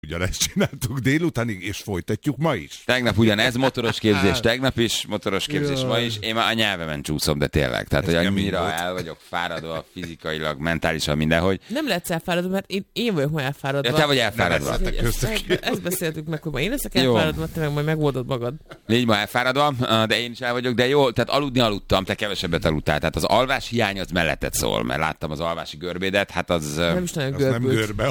Ugyanezt csináltuk délutánig, és folytatjuk ma is. Tegnap ugyanez motoros képzés, tegnap is motoros képzés, ma is. Én már a nyelvemen csúszom, de tényleg. Tehát, hogy annyira el vagyok fáradva fizikailag, mentálisan, mindenhogy. Nem lehetsz elfáradva, mert én vagyok ma elfáradva. Ja, te vagy elfáradva. Ezt beszéltük meg, hogy ma én leszek elfáradva, te meg majd megoldod magad. Légy ma elfáradva, de én is el vagyok, de jó, tehát aludtam, te kevesebbet aludtál. Tehát az alvás hiány az melletted szól, mert láttam az alvási görbédet, hát az... Nem is nagyon görbült.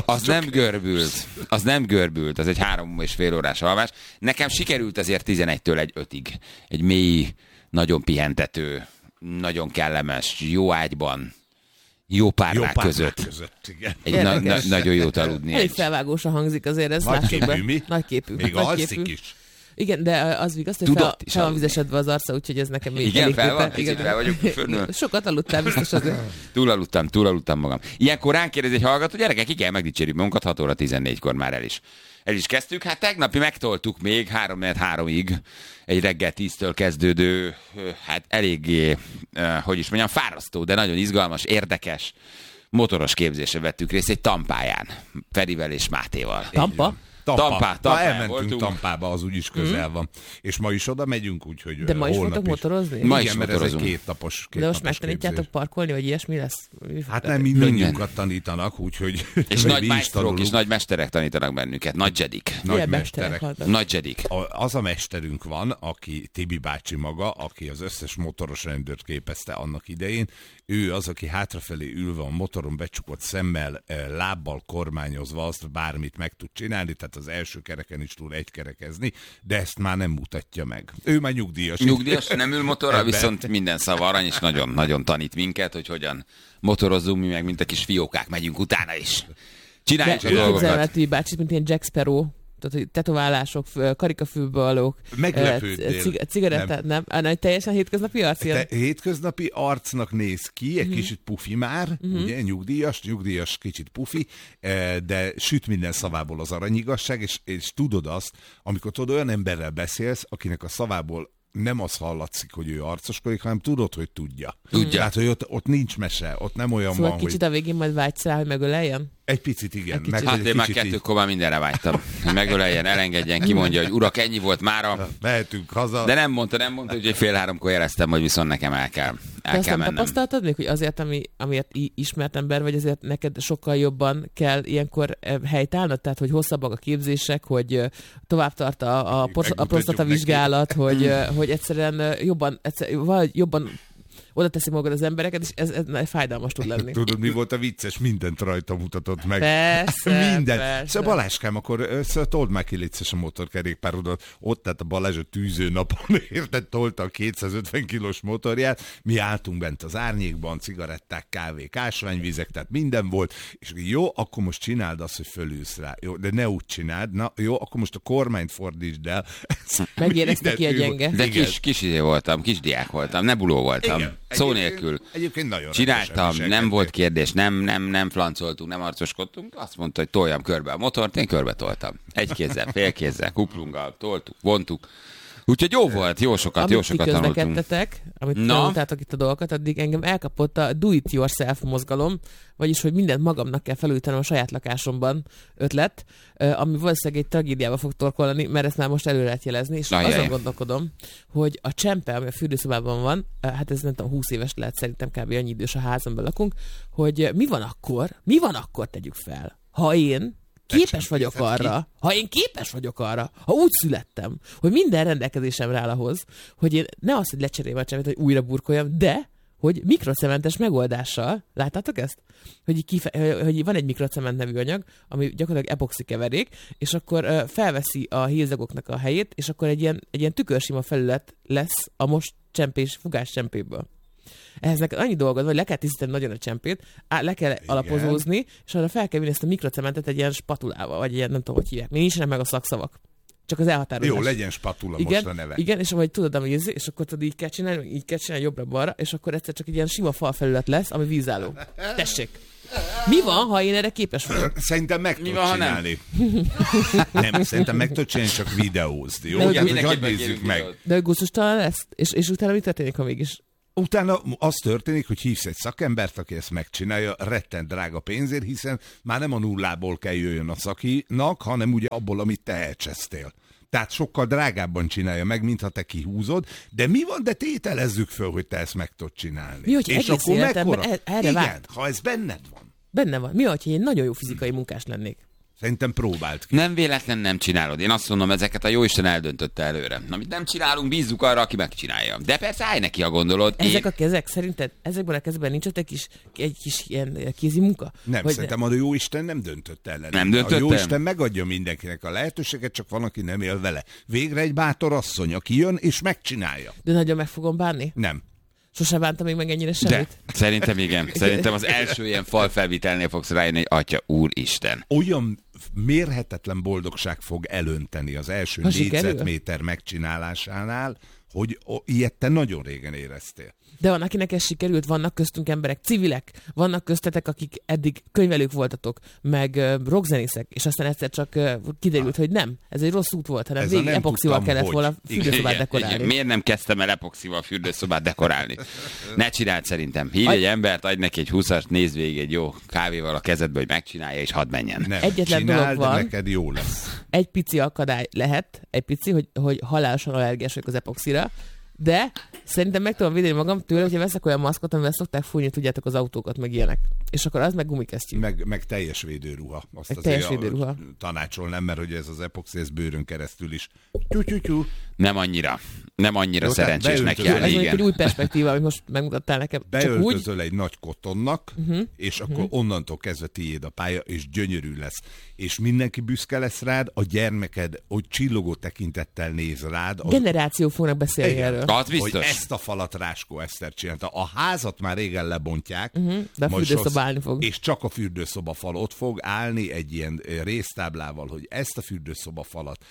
Az nem görbült, az egy 3,5 órás alvás. Nekem sikerült azért 11-től egy 5-ig. Egy mély, nagyon pihentető, nagyon kellemes, jó ágyban, jó párnák között. Igen. Nagyon jót aludni. Elég felvágósan hangzik azért, ez lássuk be. Nagyképű. Még alszik is. Igen, de az igaz, hogy fel van vizesedve az arca, úgyhogy ez nekem még igen, fel van, fel vagyok. Sokat aludtál biztos azért. Túlaludtam magam. Ilyenkor ránk kérdez egy hallgató, gyerekek, ki kell megdicsérjük magunkat, 6 óra 14-kor már el is kezdtük. Hát tegnapi megtoltuk még 3-3-ig egy reggel 10-től kezdődő, hát eléggé, hogy is mondjam, fárasztó, de nagyon izgalmas, érdekes motoros képzésre vettük részt egy Tampáján, Ferivel és Mátéval. Tampa? Tampa elmentünk Tampába, az úgyis közel van. És ma is oda megyünk, úgyhogy de ma is fogtok motorozni? Ma is igen, mert ez egy 2 napos de most megtanítjátok parkolni, vagy ilyesmi lesz? Hát nem mindannyiunkat tanítanak, úgyhogy... És nagy májsztorok és nagy mesterek tanítanak bennünket. Nagy Jedik. Nagy Jedik. Az a mesterünk van, aki Tibi bácsi maga, aki az összes motoros rendőrt képezte annak idején. Ő az, aki hátrafelé ülve a motoron becsukott szemmel, lábbal kormányozva azt bármit meg tud csinálni, tehát az első kereken is tud egykerekezni, de ezt már nem mutatja meg. Ő már nyugdíjas. Nyugdíjas, nem ül motorra, viszont minden szava arany, és nagyon tanít minket, hogy hogyan motorozzunk, mi meg, mint a kis fiókák, megyünk utána is. Csináljuk a dolgokat. Képzelem bácsit, mint ilyen Jack Sparrow. Tehát, tetoválások, karikafülbalók, cigarettát, nem? Teljesen hétköznapi arc? Hétköznapi arcnak néz ki, egy kicsit pufi már, ugye, nyugdíjas, kicsit pufi, de süt minden szavából az aranyigazság, és tudod azt, amikor tudod, olyan emberrel beszélsz, akinek a szavából nem az hallatszik, hogy ő arcoskodik, hanem tudod, hogy tudja. Tehát, hogy ott nincs mese, ott nem olyan szóval van, kicsit a végén majd vágysz rá, hogy megöleljen? Egy picit, igen. Hát én már 2-kor már mindenre vágytam. Megöleljen, elengedjen, kimondja, hogy urak, ennyi volt mára. Mehetünk haza. De nem mondta, hogy 2:30-kor jeleztem, hogy viszont nekem el kell mennem. Nem tapasztaltad még, hogy azért, amiért ismert ember vagy, azért neked sokkal jobban kell ilyenkor helytállnod? Tehát, hogy hosszabbak a képzések, hogy tovább tart a prostatavizsgálat, hogy egyszerűen jobban oda teszi magad az embereket, és ez fájdalmas tud lenni. Tudod, mi volt a vicces? Mindent rajta mutatott meg. Persze, minden. Persze. Szóval Baláskám, akkor told meg ki létszes a motorkerékpárodat. Ott, tehát a Balázs a tűző napon, érted, tolta a 250 kilós motorját. Mi álltunk bent az árnyékban, cigaretták, kávék, ásványvizek, tehát minden volt. És jó, akkor most csináld azt, hogy fölülsz rá. Jó, de ne úgy csináld. Na, jó, akkor most a kormányt fordítsd el. Megérezte ki a gyenge. De kis voltam, kis diák voltam, nebuló voltam. Igen. Szó nélkül. Egyébként nagyon csináltam, nem volt kérdés, nem flancoltunk, nem arcoskodtunk. Azt mondta, hogy toljam körbe a motort, én körbe toltam. Egy kézzel, fél kézzel, kuplunggal toltuk, vontuk. Úgyhogy jó volt, jó sokat tanultunk. Amit tanultátok itt a dolgokat, addig engem elkapott a do it yourself mozgalom, vagyis, hogy mindent magamnak kell felújítanom a saját lakásomban ötlet, ami valószínűleg egy tragédiába fog torkolni, mert ezt már most előre lehet jelezni, és azon gondolkodom, hogy a csempe, ami a fürdőszobában van, hát ez nem tudom, 20 éves lehet, szerintem kb. Annyi idős a házamban lakunk, hogy mi van akkor tegyük fel, ha én képes vagyok arra, ha úgy születtem, hogy minden rendelkezésemre áll ahhoz, hogy én ne azt, hogy lecseréljem a csempét, hogy újra burkoljam, de hogy mikrocementes megoldással, láttátok ezt? Hogy van egy mikrocement nevű anyag, ami gyakorlatilag epoxi keverék, és akkor felveszi a hézagoknak a helyét, és akkor egy ilyen tükörsima felület lesz a most fugás csempéből. Ehhez neked annyi dolgod, hogy le kell tisztítani nagyon a csempét, le kell alapozózni, és arra fel kell vinni ezt a mikrocementet egy ilyen spatulával, vagy ilyen, nem tudom, hogy hívják. Még nincsenek meg a szakszavak. Csak az elhatározás. Jó, legyen spatula, most a neve. Igen, és vagy tudod, ami és akkor tudod, így kell csinálni jobbra-balra, és akkor egyszer csak egy ilyen sima falfelület lesz, ami vízálló. Tessék! Mi van, ha én erre képes vagyok? Szerintem meg tudod csinálni. Nem, szerintem meg tudod csinálni, csak videózni. Jó, hogy nézzük meg. De hogy gusztustalan lesz? És utána mi történik, ha mégis? Utána az történik, hogy hívsz egy szakembert, aki ezt megcsinálja rettent drága pénzért, hiszen már nem a nullából kell jöjjön a szakinak, hanem ugye abból, amit te elcsesztél. Tehát sokkal drágábban csinálja meg, mintha te kihúzod, de mi van, de tételezzük föl, hogy te ezt meg tudod csinálni. Mi, hogy és egész akkor életemben mekkora? erre Igen, várt. ha ez benned van. Benne van. Mi, hogyha én nagyon jó fizikai munkás lennék? Szerintem próbáld ki. Nem véletlen nem csinálod. Én azt mondom, ezeket a jóisten eldöntötte előre. Amit nem csinálunk, bízzuk arra, aki megcsinálja. De persze állj neki, ha gondolod. Ezek a kezek, szerinted ezekben a kezekben nincs ott egy kis ilyen kézi munka? Nem, Hogy szerintem a jóisten nem döntött ellen. Nem döntött A el? jóisten megadja mindenkinek a lehetőséget, csak van, aki nem él vele. Végre egy bátor asszony, aki jön és megcsinálja. De nagyon meg fogom bánni? Nem. Sose bántam még meg ennyire De semmit? szerintem igen. Szerintem az első ilyen falfelvitelnél fogsz rájönni, hogy atya, úristen. Olyan mérhetetlen boldogság fog elönteni az első Ha sikerül? négyzetméter megcsinálásánál, hogy ilyet te nagyon régen éreztél. De van, akinek ez sikerült, vannak köztünk emberek, civilek, vannak köztetek, akik eddig könyvelők voltatok, meg rockzenészek, és aztán egyszer csak kiderült, hogy nem, ez egy rossz út volt, hanem Ez a végig nem epoxival tudtam, kellett hogy. volna fürdőszobát dekorálni. Igen. Miért nem kezdtem el epoxival a fürdőszobát dekorálni? Ne csináld szerintem. Hívj egy embert, adj neki egy 20-ast, nézd végig egy jó kávéval a kezedbe, hogy megcsinálja, és hadd menjen. Nem, Egyetlen csináld, dolog van. neked jó lesz. Egy pici akadály lehet, egy pici, hogy halálosan allergiás vagyok az epoxira, de szerintem meg tudom védeni magam tőle, hogyha veszek olyan maszkot, amivel szokták fújni, tudjátok, az autókat, meg ilyenek. És akkor az meg gumikesztyű. Meg teljes védőruha. Azt Meg azért teljes védőruha. tanácsolnám, mert hogy ez az epoxi, ez bőrön keresztül is. Tyú. Nem annyira. Nem annyira Jó, tehát szerencsés neki beöltözöl. állni, Ez mondjuk egy igen. új perspektíva, amit most megmutattál nekem. Csak úgy, Beöltözöl egy nagy kotonnak, és akkor onnantól kezdve tiéd a pálya, és gyönyörű lesz. És mindenki büszke lesz rád, a gyermeked, hogy csillogó tekintettel néz rád. generáció fognak beszélni Igen. erről. Az Hogy biztos. ezt a falat Ráskó Eszter csinálta. A házat már régen lebontják. de a most fürdőszoba állni fog. És csak a fürdőszoba fal ott fog állni egy ilyen résztáblával, hogy ezt a fürdőszoba falat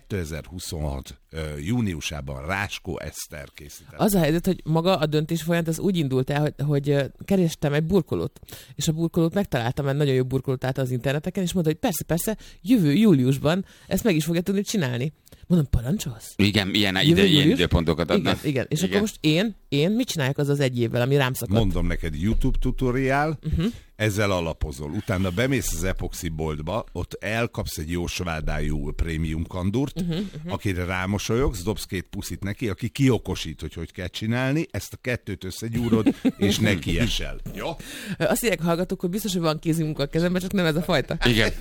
2026 júniusában Ráskó Eszter készített. Az a helyzet, hogy maga a döntés folyamat az úgy indult el, hogy kerestem egy burkolót, és a burkolót megtaláltam, egy nagyon jó burkolót állt az interneteken, és mondta, hogy persze, jövő júliusban ezt meg is fogja tudni csinálni. Mondom, parancsolsz? Igen, ilyen Július? időpontokat adnak. Igen. És akkor most én mit csináljak az egy évvel, ami rám szakadt? Mondom neked, YouTube tutoriál, ezzel alapozol. Utána bemész az epoxi boltba, ott elkapsz egy jó svádájú prémium kandúrt, akire rámosolyogsz, dobsz 2 puszit neki, aki kiokosít, hogy kell csinálni, ezt a kettőt összegyúrod, és neki esel. Jó? Azt írják hallgatók, hogy biztos, hogy van kézimunka a kezemben, csak nem ez a fajta. Igen,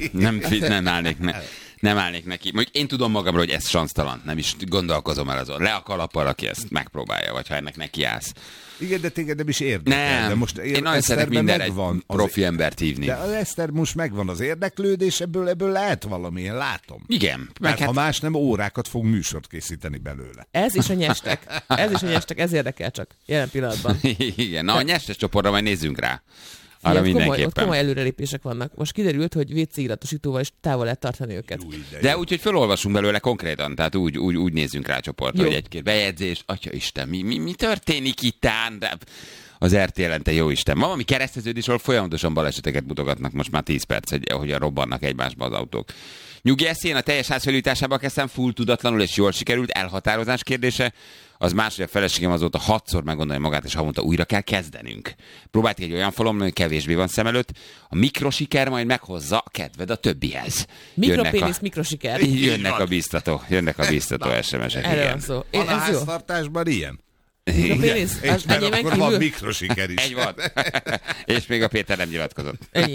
nem állnék neki. Mondjuk én tudom magamról, hogy ez sansztalan, nem is gondolkozom el azon. Le a kalappal, aki ezt megpróbálja, vagy ha ennek nekiállsz. Igen, de téged nem is érdekel. Nem, De most én nagyon szeretek Eszterben mindenre egy megvan az- profi embert hívni. De az Eszter most megvan az érdeklődés, ebből lehet valami, én látom. Igen, meg Mert ha hát más nem, órákat fog műsort készíteni belőle. Ez is a nyestek. Ez érdekel csak. Jelen pillanatban. igen. Na, a nyertes csoportra majd nézzünk rá. Arra Ilyen ott mindenképpen. komoly előrelépések vannak. Most kiderült, hogy WC iratosítóval is távol lehet tartani őket. Új, De jó. úgy, hogy felolvasunk belőle konkrétan, tehát úgy nézzünk rá a csoportra, Jó. hogy egy-két bejegyzés, atya Isten, mi történik itt ám? De az RTL-en, te jó Isten. Van valami kereszteződés, ahol folyamatosan baleseteket mutogatnak most már 10 perc, hogy robbannak egymásba az autók. Nyugi eszén a teljes ház felújításába kezdtem, full tudatlanul és jól sikerült, elhatározás kérdése. Az más, hogy a feleségem azóta 6-szor meggondolja magát, és havonta újra kell kezdenünk. Próbáltuk egy olyan falon, hogy kevésbé van szem előtt. A mikrosiker majd meghozza a kedved a többihez. Mikropénisz, mikrosiker. Jönnek a biztató SMS-ek. Erről van Igen. szó. Van a Ez jó. háztartásban ilyen? Mikropénisz? És Az mert enyémen akkor van kívül? mikrosiker is. Egy van. És még a Péter nem nyilatkozott. Ennyi.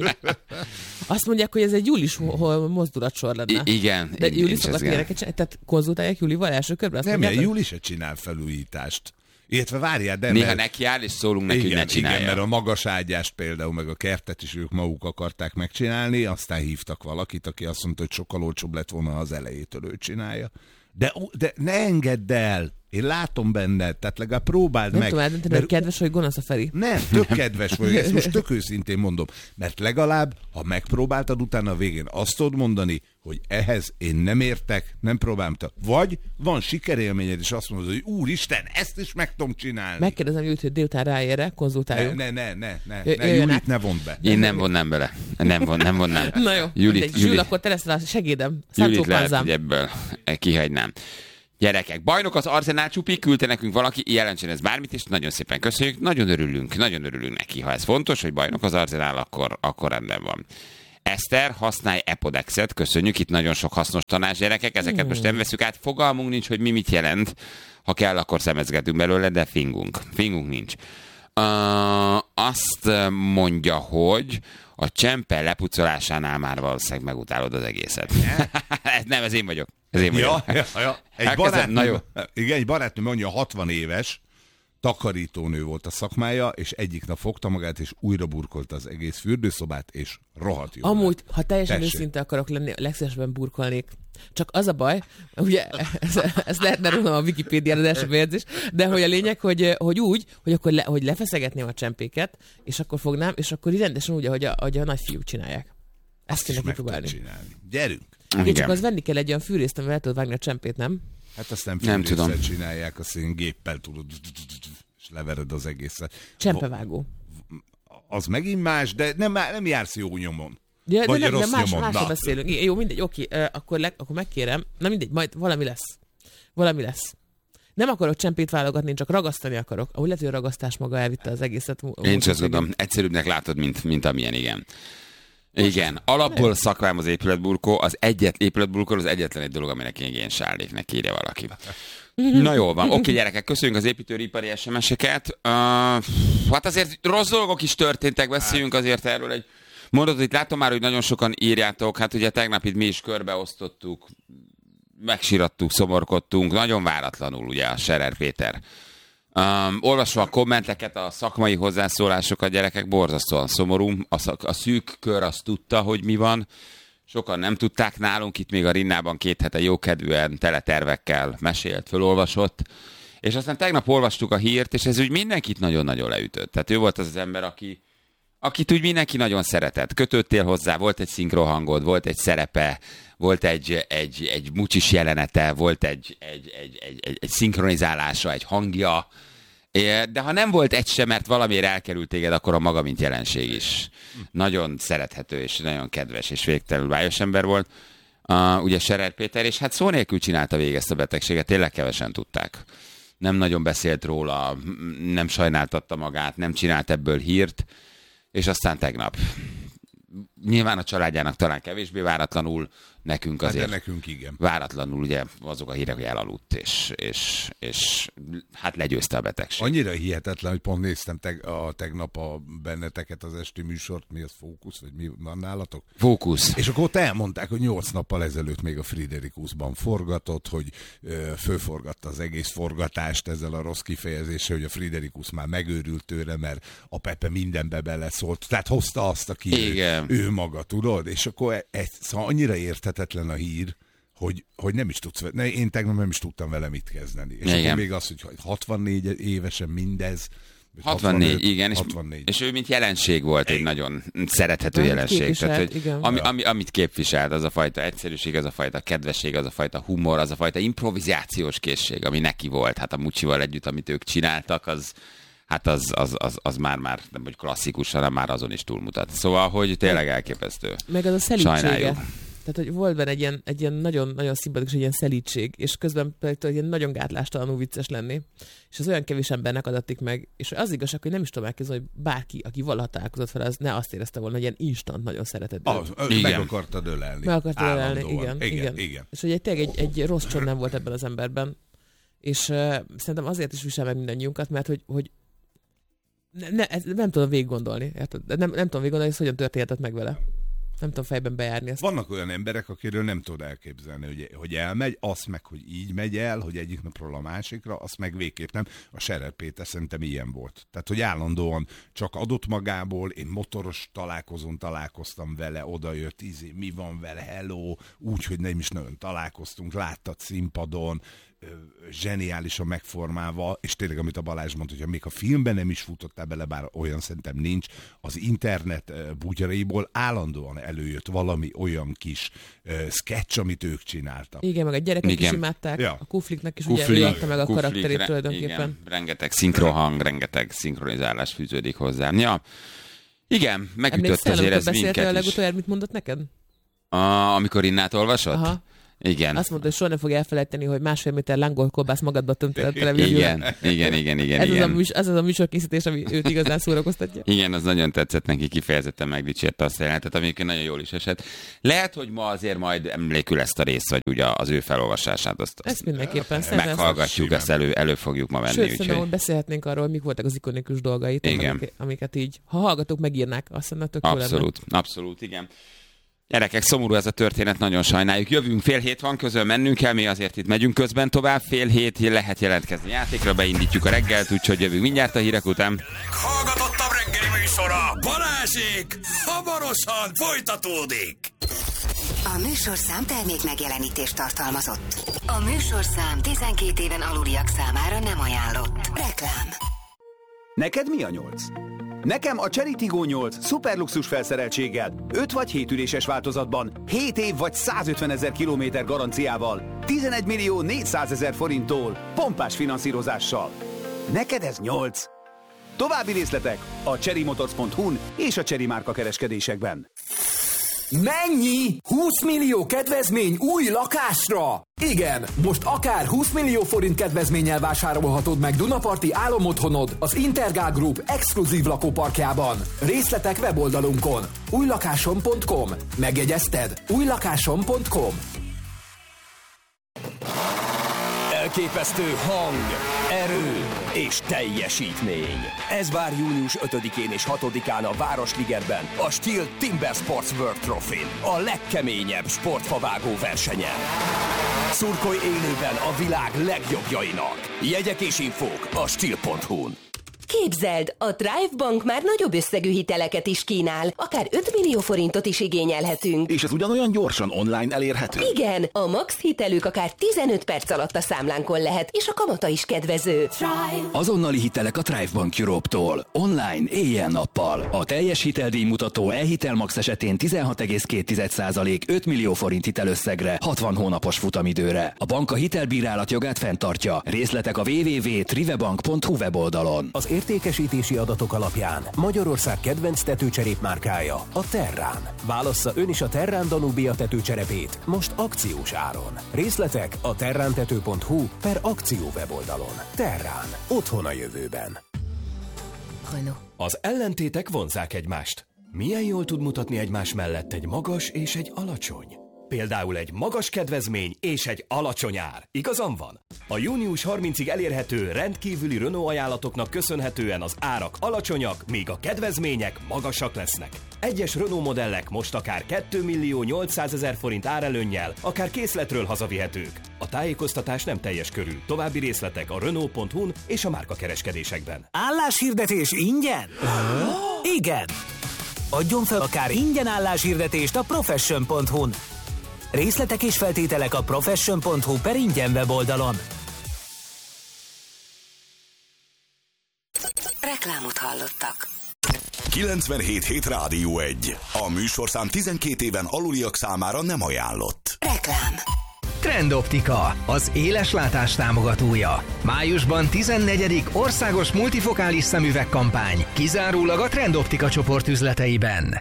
Azt mondják, hogy ez egy július mozdulatsor lenne. Igen. De én Júli is szokott ezt ilyeneket csinálni? Tehát konzultálják Júlival első körben? Azt Nem, mondjátok? Júli se csinál felújítást. Illetve várjál, de Néha mert... nekiáll, és szólunk neki, hogy ne csinálja. Igen, mert a magas ágyást például, meg a kertet is ők maguk akarták megcsinálni, aztán hívtak valakit, aki azt mondta, hogy sokkal olcsóbb lett volna, ha az elejétől ő csinálja. De ne engedd el! Én látom benned, tehát legalább próbáld Nem meg. tudom eldönteni, hogy kedves vagy gonosz a Feri. Nem, tök kedves vagy, ezt most tök őszintén mondom. Mert legalább, ha megpróbáltad, utána a végén azt tudod mondani, hogy ehhez én nem értek, nem próbáltam. Vagy van sikerélményed, és azt mondod, hogy úristen, ezt is meg tudom csinálni. Megkérdezem Júlit, hogy délután ráérre, konzultáljunk. Ne, Jöjjön Júlit át. ne vond be. Én nem vonnám bele. Nem vonnám. Na jó, Júli, akkor te leszel a segédem. Júlit lehet, Szántó hogy ebből kihagynám. Gyerekek, bajnok az Arsenal csupi, küldte nekünk valaki, jelentsen ez bármit, és nagyon szépen köszönjük, nagyon örülünk neki. Ha ez fontos, hogy bajnok az Arsenal, akkor rendben van. Eszter, használj Epodexet, köszönjük, itt nagyon sok hasznos tanács, gyerekek, ezeket most nem veszük át, fogalmunk nincs, hogy mi mit jelent, ha kell, akkor szemezgetünk belőle, de fingunk nincs. Azt mondja, hogy a csempe lepucolásánál már valószínűleg megutálod az egészet. Nem, ez én vagyok. Ja. Egy barátnőm mondja, 60 éves, takarítónő volt a szakmája, és egyik nap fogta magát, és újra burkolta az egész fürdőszobát, és rohadt jó. Amúgy, ha teljesen őszinte akarok lenni, legszívesebben burkolnék. Csak az a baj, ugye, ez lehetne rólam a Wikipédián az első bejegyzés, de hogy a lényeg, hogy úgy, hogy akkor hogy lefeszegetném a csempéket, és akkor fognám, és akkor így rendesen úgy, ahogy a nagyfiúk csinálják. Ezt kéne kipróbálni. Gyerünk! Igen, csak az venni kell egy olyan fűrészt, amivel el tudod vágni a csempét, nem? Hát azt nem tudom. Csinálják, azt én géppel tudod, és levered az egészet. Csempevágó. Az megint más, de nem jársz jó nyomon. Ja, vagy de nem, másról beszélünk. Jó, mindegy, oké, akkor megkérem. Na mindegy, majd valami lesz. Nem akarok csempét válogatni, csak ragasztani akarok. Ahogy lehet, hogy a ragasztás maga elvitte az egészet. Én csak tudom, egyszerűbbnek látod, mint amilyen, igen. Igen, alapból szakmám az épületburkó, az egyetlen egy dolog, aminek én ilyen sálléknek írja valaki. Na jól van, oké, gyerekek, köszönjük az építőipari SMS-eket. Hát azért rossz dolgok is történtek, beszéljünk azért erről egy mondatot. Itt látom már, hogy nagyon sokan írjátok, hát ugye tegnap itt mi is körbeosztottuk, megsirattuk, szomorkodtunk, nagyon váratlanul ugye a Scherer Péter. Olvasva a kommenteket, a szakmai hozzászólásokat, gyerekek, borzasztóan szomorú. A szűk kör azt tudta, hogy mi van. Sokan nem tudták nálunk, itt még a Rinnában 2 hete jókedvűen tele tervekkel mesélt, fölolvasott. És aztán tegnap olvastuk a hírt, és ez úgy mindenkit nagyon-nagyon leütött. Tehát ő volt az az ember, akit úgy mindenki nagyon szeretett. Kötöttél hozzá, volt egy szinkrohangod, volt egy szerepe, volt egy mucsis jelenete, volt egy szinkronizálása, egy hangja, de ha nem volt egy sem, mert valamiért elkerült téged, akkor a maga mint jelenség is nagyon szerethető, és nagyon kedves, és végtelenül bájos ember volt. Ugye Scherer Péter, és hát szó nélkül csinálta végig ezt a betegséget, tényleg kevesen tudták. Nem nagyon beszélt róla, nem sajnáltatta magát, nem csinált ebből hírt, és aztán tegnap. Nyilván a családjának talán kevésbé váratlanul, nekünk azért. Hát de nekünk igen. Váratlanul ugye azok a hírek, hogy elaludt, és hát legyőzte a betegség. Annyira hihetetlen, hogy pont néztem tegnap benneteket az esti műsort, mi az Fókusz, vagy mi van nálatok? Fókusz. És akkor ott elmondták, hogy 8 nappal ezelőtt még a Friderikusban forgatott, hogy fölforgatta az egész forgatást ezzel a rossz kifejezéssel, hogy a Friderikus már megőrült tőle, mert a Pepe mindenbe beleszólt. Tehát hozta azt, aki ő maga, tudod? És akkor szóval annyira érthetetlen a hír, hogy nem is tudsz, én tegnap nem is tudtam vele mit kezdeni. És akkor még az, hogy 64 évesen mindez. 64, 65, igen, 64. És ő mint jelenség volt egy nagyon szerethető jelenség. Tehát, hogy amit képviselt, az a fajta egyszerűség, az a fajta kedvesség, az a fajta humor, az a fajta improvizációs készség, ami neki volt. Hát a Mucsival együtt, amit ők csináltak, az már nem hogy klasszikus, hanem már azon is túlmutat. Szóval, hogy tényleg elképesztő. Meg az a szelítsége. Tehát, hogy volt benne egy ilyen nagyon-nagyon szimpatikus, egy ilyen szelítség, és közben pedig egy ilyen nagyon gátlástalanul vicces lenni. És az olyan kevés embernek adatik meg, és az igazság, hogy nem is tudom elképzelni, hogy bárki, aki valaha találkozott fel, az ne azt érezte volna, hogy ilyen instant nagyon szeretett. Meg akartad ölelni. Meg akartad ölelni, igen. És hogy tényleg egy rossz csont nem volt ebben az emberben. És szerintem azért is visel meg mindannyiunkat, mert hogy nem tudom végig gondolni. Nem tudom végig gondolni, hogy hogyan történhetett meg vele. Nem tudom fejben bejárni ezt. Vannak olyan emberek, akiről nem tudod elképzelni, hogy elmegy, azt meg, hogy így megy el, hogy egyik napról a másikra, azt meg végképp nem. A Scherer Péter szerintem ilyen volt. Tehát, hogy állandóan csak adott magából, én motoros találkozón találkoztam vele, odajött, mi van vele, hello, úgy, hogy nem is nagyon találkoztunk, láttad színpadon, zseniálisan megformálva, és tényleg, amit a Balázs mondta, hogy még a filmben nem is futottál bele, bár olyan szerintem nincs, az internet bugyraiból állandóan előjött valami olyan kis sketch, amit ők csináltak. Igen, meg a gyerekek is imádták, a Kufliknek is ugye ő adta meg a karakterét tulajdonképpen. Igen, rengeteg szinkrohang, rengeteg szinkronizálás fűződik hozzá. Ja, igen, megütött azért ez minket is. Beszéltél a legutoljára, mit mondott neked? Amikor Innát olvasott? Aha. Igen. Azt mondta, hogy soha nem fog elfelejteni, hogy 1,5 méter lángolkolbász magadba tömte a televíziót. Igen. Ez az a műsorkészítés, ami őt igazán szórakoztatja. Igen, az nagyon tetszett neki, kifejezetten megdicsérte azt a jelenetet, amikor nagyon jól is esett. Lehet, hogy ma azért majd emlékül ezt a részt, vagy ugye az ő felolvasását. Ezt mindenképpen. Meghallgatjuk, ezt elő fogjuk ma venni. Sőt, szerintem beszélhetnénk arról, mik voltak az ikonikus dolgait, amiket így, ha hallgatók megírnák, azt mondja, tök jó lenne. Abszolút, igen. Gyerekek, szomorú ez a történet, nagyon sajnáljuk. Jövünk, 6:30 van, közön mennünk kell, mi azért itt megyünk közben tovább. 6:30 lehet jelentkezni játékra, beindítjuk a reggelt, úgyhogy jövünk mindjárt a hírek után. Hallgatottabb reggeli műsora, Balázsék, hamarosan folytatódik. A műsorszám termék megjelenítést tartalmazott. A műsorszám 12 éven aluliak számára nem ajánlott. Reklám. Neked mi a 8? Nekem a Chery Tiggo 8 szuperluxus felszereltséggel, 5 vagy 7 üléses változatban, 7 év vagy 150 000 kilométer garanciával, 11 400 000 forinttól, pompás finanszírozással. Neked ez 8. További részletek a cherrymotors.hu-n és a Chery márka kereskedésekben. Mennyi? 20 millió kedvezmény új lakásra? Igen, most akár 20 millió forint kedvezménnyel vásárolhatod meg Dunaparti álomotthonod az Intergál Group exkluzív lakóparkjában. Részletek weboldalunkon. újlakásom.com. Megjegyezted? újlakásom.com. Elképesztő hang, erő és teljesítmény. Ez vár június 5-én és 6-án a Városligetben, a Steel Timber Sports World Trophy-n, a legkeményebb sportfavágó versenyen. Szurkolj élőben a világ legjobbjainak. Jegyek és infók a steel.hu-n. Képzeld, a Thrive Bank már nagyobb összegű hiteleket is kínál, akár 5 millió forintot is igényelhetünk. És ez ugyanolyan gyorsan online elérhető? Igen, a max hitelük akár 15 perc alatt a számlánkon lehet, és a kamata is kedvező. Thrive. Azonnali hitelek a Thrive Bank Europe-tól. Online, éjjel-nappal. A teljes hiteldíjmutató e-hitel max esetén 16,2% 5 millió forint hitelösszegre, 60 hónapos futamidőre. A bank a hitelbírálat jogát fenntartja. Részletek a www.trivebank.hu weboldalon. Az értékesítési adatok alapján Magyarország kedvenc tetőcserépmárkája a Terrán. Válassza ön is a Terrán Danubia tetőcserepét most akciós áron. Részletek a terrántető.hu/akció weboldalon. Terrán. Otthon a jövőben. Az ellentétek vonzzák egymást. Milyen jól tud mutatni egymás mellett egy magas és egy alacsony? Például egy magas kedvezmény és egy alacsony ár. Igazam van? A június 30-ig elérhető rendkívüli Renault ajánlatoknak köszönhetően az árak alacsonyak, míg a kedvezmények magasak lesznek. Egyes Renault modellek most akár 2 800 000 forint árelőnnyel, akár készletről hazavihetők. A tájékoztatás nem teljes körű. További részletek a Renault.hu-n és a márkakereskedésekben. Álláshirdetés ingyen? Igen! Adjon fel akár ingyen álláshirdetést a profession.hu-n. Részletek és feltételek a profession.hu/ingyen weboldalon. Reklámot hallottak. 97.7 Rádió 1. A műsorszám 12 éven aluliak számára nem ajánlott. Reklám. Trendoptika, az éleslátás támogatója. Májusban 14. országos multifokális szemüvegkampány, kizárólag a Trendoptika csoport üzleteiben.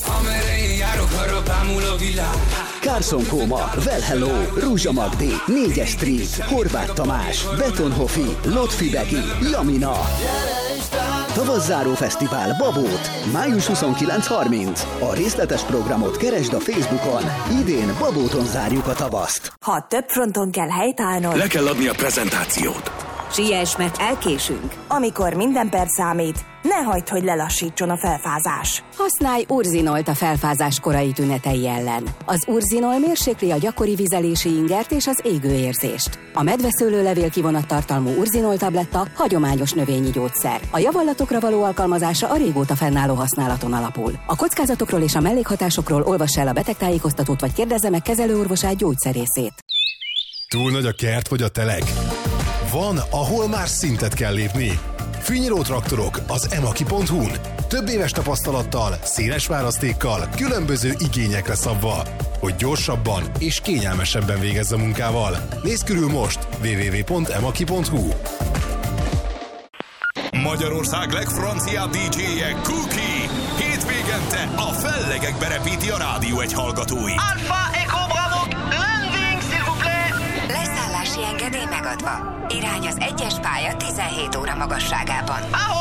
Carson Kóma, Well Hello, Rúzsa Magdi, 4-es Street, Horváth Tamás, Betonhofi, Lotfi Begi, Jamina. Tavasszáró fesztivál Babót, május 29-30. A részletes programot keresd a Facebookon. Idén Babóton zárjuk a tavaszt. Ha több fronton kell helytállnod, le kell adni a prezentációt. Siess, mert elkésünk. Amikor minden perc számít, ne hagyd, hogy lelassítson a felfázás. Használj Urzinolt a felfázás korai tünetei ellen. Az Urzinol mérsékli a gyakori vizelési ingert és az égőérzést. A medveszőlőlevél kivonat tartalmú Urzinol tabletta hagyományos növényi gyógyszer. A javallatokra való alkalmazása a régóta fennálló használaton alapul. A kockázatokról és a mellékhatásokról olvass el a betegtájékoztatót vagy kérdezze meg kezelőorvosát, gyógyszerészét. Túl nagy a kert vagy a telek? Van, ahol már szintet kell lépni. Fűnyíró traktorok az emaki.hu-n. Több éves tapasztalattal, széles választékkal, különböző igényekre szabva, hogy gyorsabban és kényelmesebben végezz a munkával. Nézz körül most www.emaki.hu. Magyarország legfranciább DJ-je Cookie. Hétvégente a fellegekbe repíti a Rádió 1 hallgatói. Alpha Echo Bravo, landing Engedély megadva. Irány az 1-es pálya 17 óra magasságában.